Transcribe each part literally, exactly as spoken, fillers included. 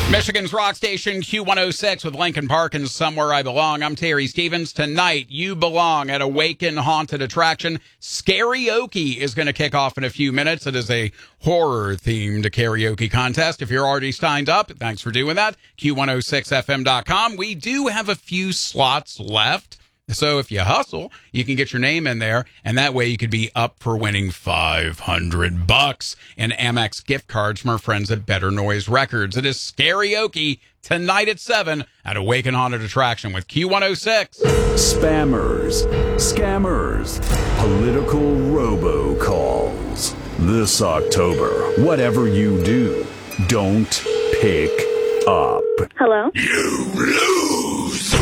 Michigan's rock station Q one oh six with Lincoln Park and Somewhere I Belong. I'm Terry Stevens. Tonight, you belong at Awaken Haunted Attraction. Scarioke is going to kick off in a few minutes. It is a horror-themed karaoke contest. If you're already signed up, thanks for doing that. Q one oh six F M dot com. We do have a few slots left. So if you hustle, you can get your name in there, and that way you could be up for winning five hundred bucks in Amex gift cards from our friends at Better Noise Records. It is Scarioke tonight at seven at Awaken Haunted Attraction with Q one oh six. Spammers, scammers, political robocalls. This October, whatever you do, don't pick up. Hello? You lose!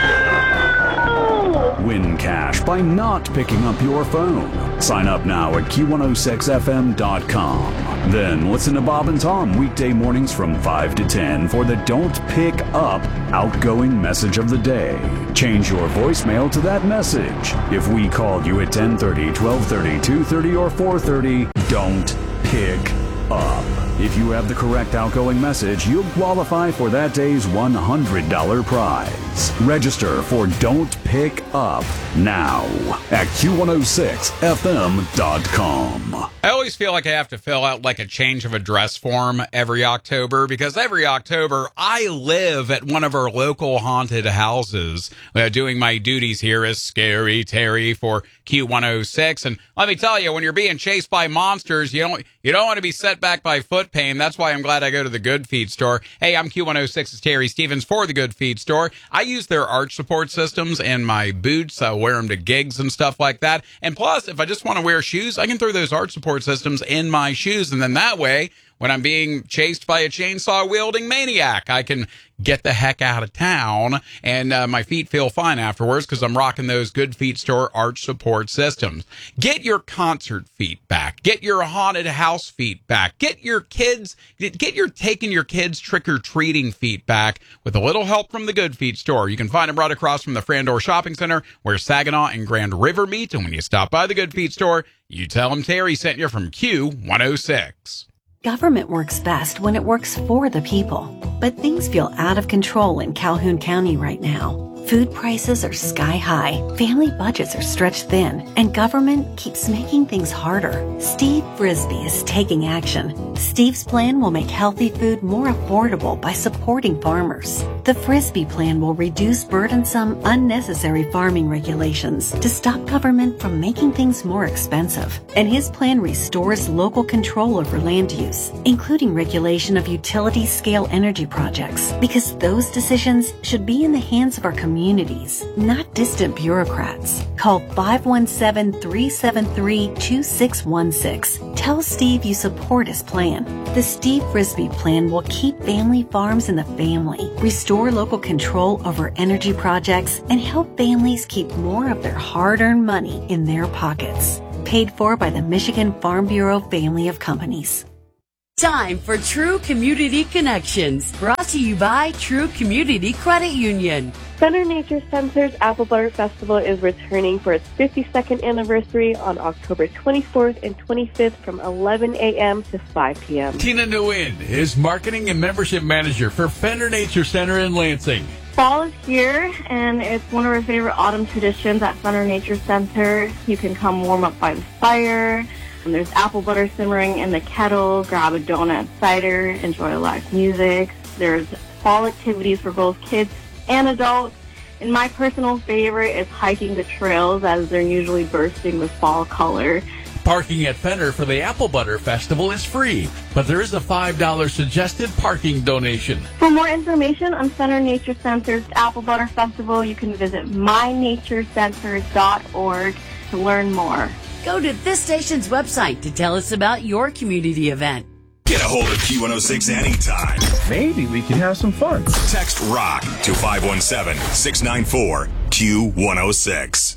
Win cash by not picking up your phone. Sign up now at Q one oh six F M dot com. Then listen to Bob and Tom weekday mornings from five to ten for the Don't Pick Up outgoing message of the day. Change your voicemail to that message. If we called you at ten thirty, twelve thirty, two thirty, or four thirty, don't pick up. If you have the correct outgoing message, you'll qualify for that day's one hundred dollars prize. Register for Don't Pick Up now at Q one oh six F M dot com. I always feel like I have to fill out like a change of address form every October because every October I live at one of our local haunted houses uh, doing my duties here as Scary Terry for Q one oh six. And let me tell you, when you're being chased by monsters, you don't you don't want to be set back by foot pain. That's why I'm glad I go to the Good Feet store. Hey, I'm Q one oh six's Terry Stevens for the Good Feet store. I use their arch support systems in my boots. I wear them to gigs and stuff like that. And plus, if I just want to wear shoes, I can throw those arch support systems in my shoes. And then that way, when I'm being chased by a chainsaw-wielding maniac, I can get the heck out of town, and uh, my feet feel fine afterwards because I'm rocking those Good Feet store arch support systems. Get your concert feet back. Get your haunted house feet back. Get your kids, get your taking your kids trick-or-treating feet back with a little help from the Good Feet store. You can find them right across from the Frandor Shopping Center where Saginaw and Grand River meet, and when you stop by the Good Feet store, you tell them Terry sent you from Q one oh six. Government works best when it works for the people. But things feel out of control in Calhoun County right now. Food prices are sky high, family budgets are stretched thin, and government keeps making things harder. Steve Frisbee is taking action. Steve's plan will make healthy food more affordable by supporting farmers. The Frisbee plan will reduce burdensome, unnecessary farming regulations to stop government from making things more expensive. And his plan restores local control over land use, including regulation of utility-scale energy projects, because those decisions should be in the hands of our communities. Communities, not distant bureaucrats. Call five one seven, three seven three, two six one six. Tell Steve you support his plan. The Steve Frisbee plan will keep family farms in the family, restore local control over energy projects, and help families keep more of their hard-earned money in their pockets. Paid for by the Michigan Farm Bureau family of companies. Time for True Community Connections, brought to you by True Community Credit Union. Center Nature Center's Apple Butter Festival is returning for its fifty-second anniversary on October twenty-fourth and twenty-fifth from eleven a.m. to five p.m. Tina Nguyen is Marketing and Membership Manager for Fender Nature Center in Lansing. Fall is here, and it's one of our favorite autumn traditions at Fender Nature Center. You can come warm up by the fire. And there's apple butter simmering in the kettle. Grab a donut and cider. Enjoy live music. There's fall activities for both kids and adults. And my personal favorite is hiking the trails, as they're usually bursting with fall color. Parking at Fender for the Apple Butter Festival is free, but there is a five dollars suggested parking donation. For more information on Fender Nature Center's Apple Butter Festival, you can visit my nature center dot org to learn more. Go to this station's website to tell us about your community event. Get a hold of Q one oh six anytime. Maybe we can have some fun. Text ROCK to five one seven, six nine four, Q one oh six.